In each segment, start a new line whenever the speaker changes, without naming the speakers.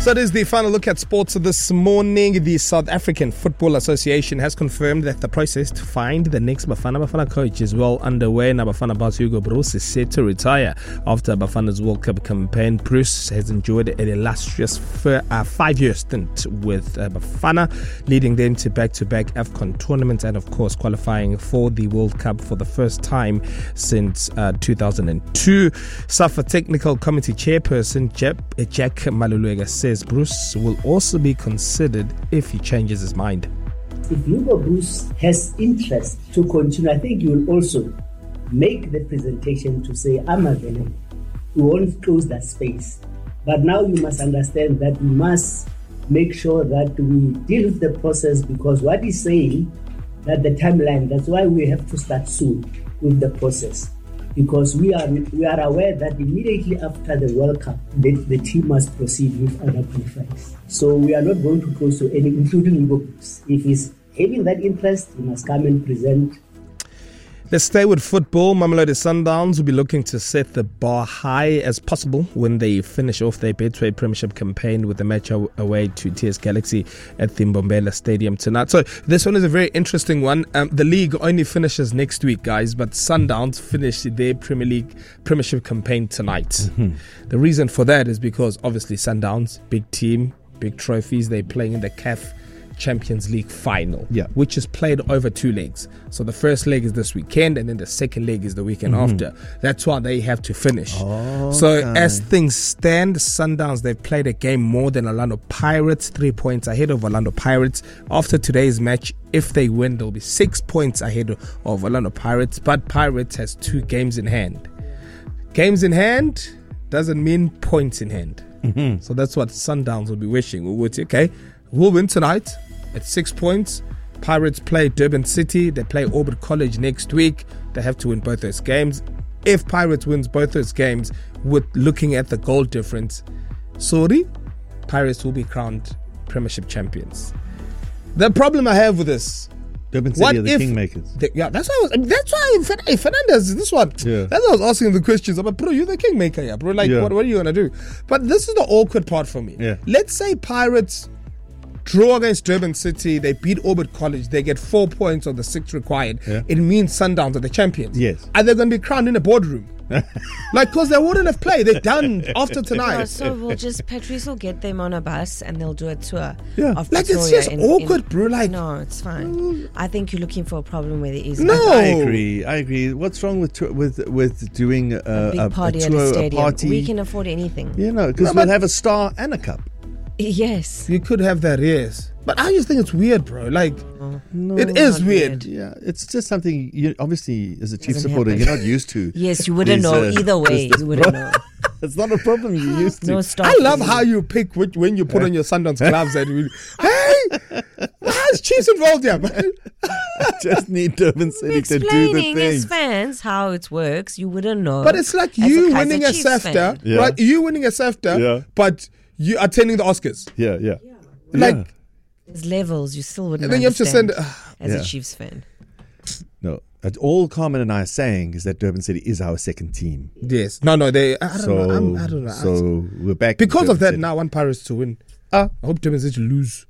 So it is the final look at sports this morning. The South African Football Association has confirmed that the process to find the next Bafana coach is well underway. Now Bafana boss Hugo Broos is set to retire after Bafana's World Cup campaign. Bruce has enjoyed an illustrious 5-year stint with Bafana, leading them to back-to-back AFCON tournaments and of course qualifying for the World Cup for the first time since 2002. SAFA Technical Committee Chairperson Jack Maluleka says Bruce will also be considered if he changes his mind.
If Hugo Broos has interest to continue, I think he will also make the presentation to say, I'm available. We won't close that space. But now you must understand that we must make sure that we deal with the process, because what he's saying, that the timeline, that's why we have to start soon with the process. Because we are aware that immediately after the World Cup, the team must proceed with other qualifiers. So we are not going to close to any, including Hugo Broos. If he's having that interest, he must come and present.
Let's stay with football. Mamelodi Sundowns will be looking to set the bar high as possible when they finish off their Betway Premiership campaign with the match away to TS Galaxy at the Mbombela Stadium tonight. So this one is a very interesting one. The league only finishes next week, guys, but Sundowns finish their Premier League Premiership campaign tonight. Mm-hmm. The reason for that is because obviously Sundowns, big team, big trophies, they're playing in the CAF Champions League final, which is played over 2 legs. So the first leg is this weekend and then the second leg is the weekend after. That's why they have to finish. So as things stand, Sundowns, they've played a game more than Orlando Pirates, 3 points ahead of Orlando Pirates. After today's match, if they win, they'll be 6 points ahead of Orlando Pirates, but Pirates has 2 games in hand. Games in hand doesn't mean points in hand. So that's what Sundowns will be wishing. We'll win tonight at 6 points. Pirates play Durban City. They play Orbit College next week. They have to win both those games. If Pirates wins both those games, with looking at the goal difference, Pirates will be crowned Premiership champions. The problem I have with this,
Durban City are the kingmakers.
That's why Fernandez, this one. Yeah. That's why I was asking the questions. I'm like, bro, you're the kingmaker, bro. What are you going to do? But this is the awkward part for me.
Yeah.
Let's say Pirates draw against Durban City, they beat Orbit College, they get 4 points of the 6 required. It means Sundowns are the champions.
Yes.
Are they going to be crowned in a boardroom? Because they wouldn't have played. They're done after tonight.
No, so Patrice will get them on a bus and they'll do a tour of
Pretoria.
It's
just awkward, bro.
No, it's fine. I think you're looking for a problem where there is.
No.
I agree. What's wrong with doing
a big party at a stadium? We can afford anything.
Because we'll have a star and a cup.
Yes.
You could have that, yes. But I just think it's weird, bro.
No,
it is weird.
Yeah, it's just something you obviously, as a Chiefs supporter, you're not used to.
Yes, you wouldn't know either way. You wouldn't know.
It's not a problem you're used to.
No stop.
I love how you pick when you put on your Sundowns gloves and hey, how's Chiefs involved here, man?
I just need Durban City to do the thing.
Explaining as fans how it works, you wouldn't know.
But it's like you winning a SAFTA, right? You winning a SAFTA, but you attending the Oscars.
Yeah.
There's levels you still wouldn't.
And then you have to send
as a Chiefs fan.
No, all Carmen and I are saying is that Durban City is our second team.
Yes. No, they. I don't know.
So we're back
because of that. City. Now I want Paris to win. I hope Durban City lose.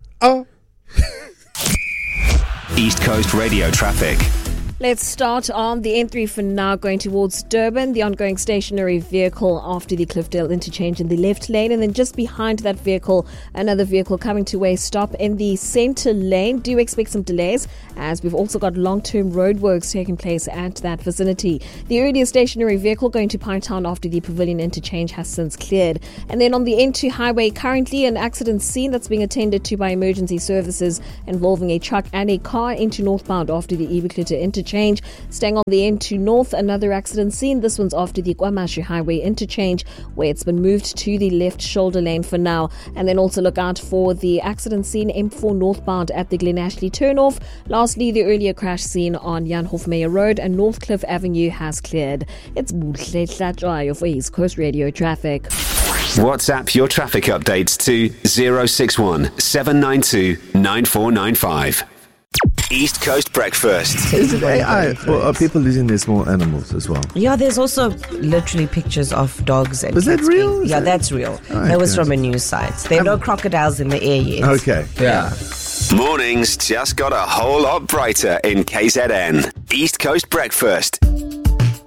East Coast Radio traffic.
Let's start on the N3 for now, going towards Durban. The ongoing stationary vehicle after the Cliffdale interchange in the left lane, and then just behind that vehicle, another vehicle coming to a stop in the centre lane. Do expect some delays, as we've also got long-term roadworks taking place at that vicinity. The earlier stationary vehicle going to Pinetown after the Pavilion interchange has since cleared. And then on the N2 highway, currently an accident scene that's being attended to by emergency services involving a truck and a car into northbound after the Ebeklute interchange. Staying on the N2 North, another accident scene. This one's after the KwaMashu Highway interchange, where it's been moved to the left shoulder lane for now. And then also look out for the accident scene M4 northbound at the Glen Ashley turnoff. Lastly, the earlier crash scene on Jan Hofmeyer Road and Northcliffe Avenue has cleared. It's Buhle Hlatshwayo for East Coast Radio Traffic.
WhatsApp your traffic updates to 061 792 9495. East Coast Breakfast.
Is it AI, or are people losing their small animals as well?
Yeah, there's also literally pictures of dogs. And
Was that
kids
real?
being-
Is
Yeah,
that-
that's real.
Oh,
That was
okay.
from a news site. There are no crocodiles in the air yet.
Okay.
Yeah.
Mornings just got a whole lot brighter in KZN. East Coast Breakfast.